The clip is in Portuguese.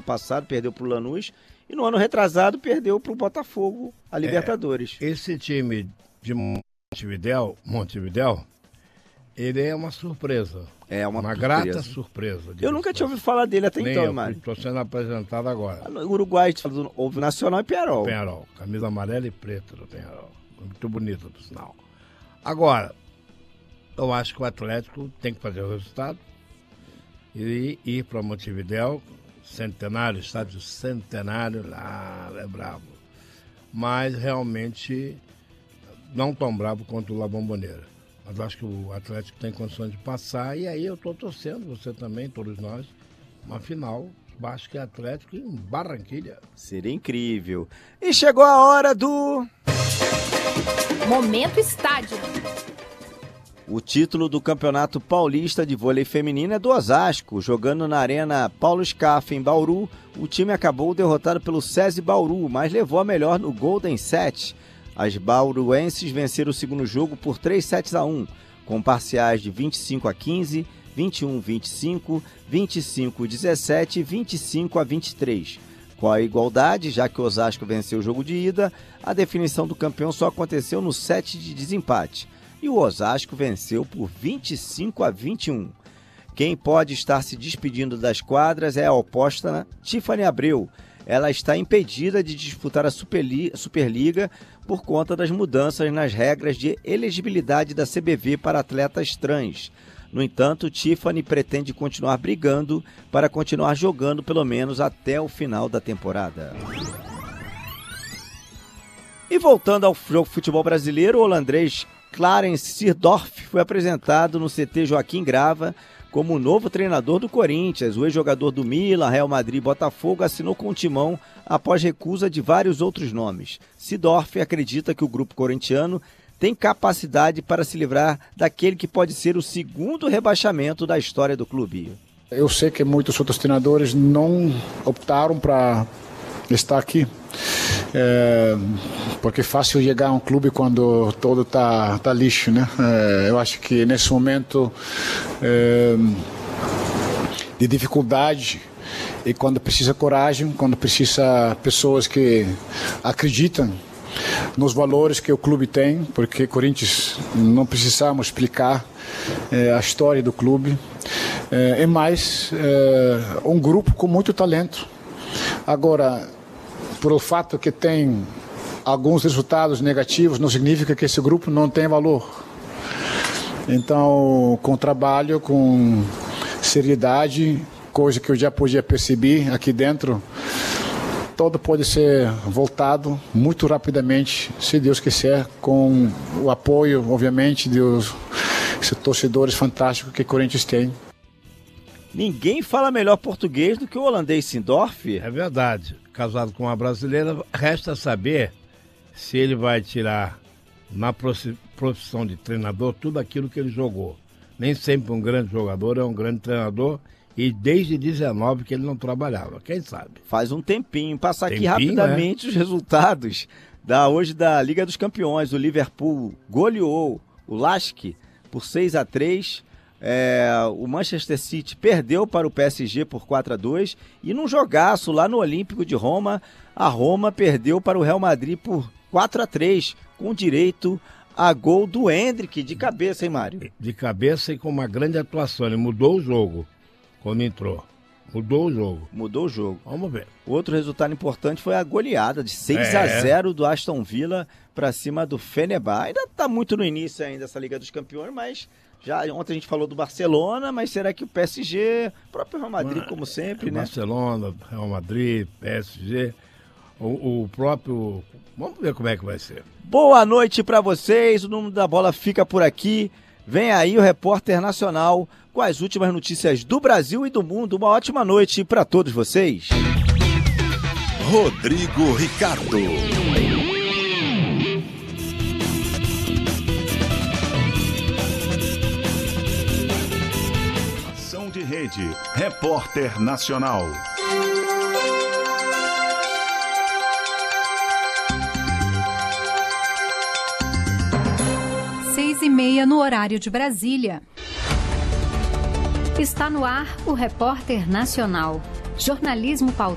passado, perdeu para o Lanús, e no ano retrasado perdeu para o Botafogo, a Libertadores. Esse time de Montevidéu, ele é uma surpresa. É uma grata surpresa. Eu nunca tinha ouvido falar dele até então, Mário. Estou sendo apresentado agora. No Uruguai, houve Nacional e Peñarol. Peñarol, camisa amarela e preta do Peñarol. Muito bonita, por sinal. Agora, eu acho que o Atlético tem que fazer o resultado e ir para Montevidéu, Centenário, estádio Centenário, lá é bravo. Mas realmente não tão bravo quanto o La Bombonera. Mas acho que o Atlético tem condições de passar e aí eu estou torcendo, você também, todos nós, uma final, acho que é Atlético em Barranquilha. Seria incrível. E chegou a hora do... Momento Estádio. O título do Campeonato Paulista de Vôlei Feminino é do Osasco. Jogando na Arena Paulo Scaff, em Bauru, o time acabou derrotado pelo SESI Bauru, mas levou a melhor no Golden Set. As bauruenses venceram o segundo jogo por 3-1, com parciais de 25-15, 21-25, 25-17 e 25-23. Com a igualdade, já que o Osasco venceu o jogo de ida, a definição do campeão só aconteceu no set de desempate. E o Osasco venceu por 25-21. Quem pode estar se despedindo das quadras é a oposta Tiffany Abreu. Ela está impedida de disputar a Superliga por conta das mudanças nas regras de elegibilidade da CBV para atletas trans. No entanto, Tiffany pretende continuar brigando para continuar jogando pelo menos até o final da temporada. E voltando ao futebol brasileiro, o holandês Clarence Seedorf foi apresentado no CT Joaquim Grava como o novo treinador do Corinthians. O ex-jogador do Milan, Real Madrid e Botafogo assinou com o timão após recusa de vários outros nomes. Seedorf acredita que o grupo corintiano tem capacidade para se livrar daquele que pode ser o segundo rebaixamento da história do clube. Eu sei que muitos outros treinadores não optaram para estar aqui. Porque é fácil chegar a um clube quando todo tá lixo, né? Eu acho que nesse momento de dificuldade e quando precisa coragem, quando precisa pessoas que acreditam nos valores que o clube tem, porque Corinthians não precisamos explicar a história do clube, é mais um grupo com muito talento. Agora, por o fato que tem alguns resultados negativos, não significa que esse grupo não tem valor. Então, com trabalho, com seriedade, coisa que eu já podia perceber aqui dentro, todo pode ser voltado muito rapidamente, se Deus quiser, com o apoio, obviamente, dos torcedores fantásticos que o Corinthians tem. Ninguém fala melhor português do que o holandês Seedorf. É verdade. Casado com uma brasileira, resta saber se ele vai tirar na profissão de treinador tudo aquilo que ele jogou. Nem sempre um grande jogador é um grande treinador e desde 19 que ele não trabalhava, quem sabe? Faz um tempinho. Passar aqui rapidamente os resultados hoje da Liga dos Campeões. O Liverpool goleou o Lask por 6-3. O Manchester City perdeu para o PSG por 4-2 e num jogaço lá no Olímpico de Roma, a Roma perdeu para o Real Madrid por 4-3, com direito a gol do Endrick de cabeça, hein, Mário? De cabeça e com uma grande atuação, ele mudou o jogo quando entrou. Mudou o jogo. Vamos ver. Outro resultado importante foi a goleada de 6-0 do Aston Villa para cima do Fenerbahçe. Ainda está muito no início ainda essa Liga dos Campeões, mas já ontem a gente falou do Barcelona, mas será que o PSG, o próprio Real Madrid, como sempre, né? Barcelona, Real Madrid, PSG, o próprio... Vamos ver como é que vai ser. Boa noite para vocês, o Número da Bola fica por aqui. Vem aí o Repórter Nacional com as últimas notícias do Brasil e do mundo. Uma ótima noite para todos vocês. Rodrigo Ricardo. Ação de rede. Repórter Nacional. 6:30 no horário de Brasília. Está no ar o Repórter Nacional. Jornalismo pautado